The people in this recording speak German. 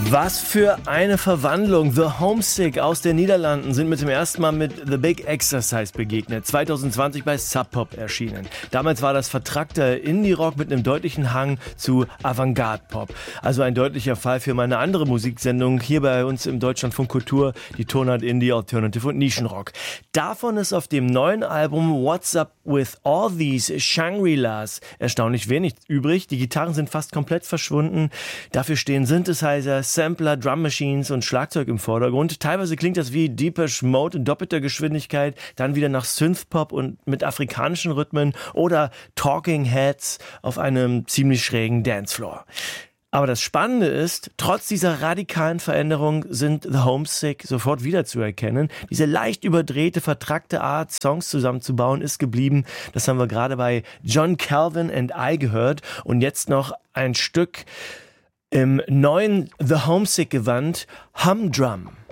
Was für eine Verwandlung. The Homesick aus den Niederlanden sind mit dem ersten Mal mit The Big Exercise begegnet. 2020 bei Sub Pop erschienen. Damals war das vertrackter Indie-Rock mit einem deutlichen Hang zu Avantgarde-Pop. Also ein deutlicher Fall für meine andere Musiksendung hier bei uns im Deutschlandfunk Kultur, die Tonart Indie, Alternative und Nischenrock. Davon ist auf dem neuen Album What's Up With All These Shangri-Las erstaunlich wenig übrig. Die Gitarren sind fast komplett verschwunden. Dafür stehen Synthesizer, Sampler, Drum Machines und Schlagzeug im Vordergrund. Teilweise klingt das wie Depeche Mode in doppelter Geschwindigkeit, dann wieder nach Synthpop und mit afrikanischen Rhythmen oder Talking Heads auf einem ziemlich schrägen Dancefloor. Aber das Spannende ist, trotz dieser radikalen Veränderung sind The Homesick sofort wiederzuerkennen. Diese leicht überdrehte, vertrackte Art, Songs zusammenzubauen, ist geblieben. Das haben wir gerade bei John Calvin and I gehört. Und jetzt noch ein Stück im neuen The Homesick Gewand, Humdrum.